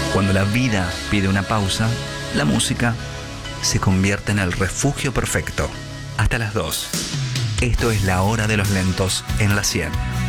Cuando la vida pide una pausa, la música se convierte en el refugio perfecto. Hasta las 2. Esto es La Hora de los Lentos en la 100.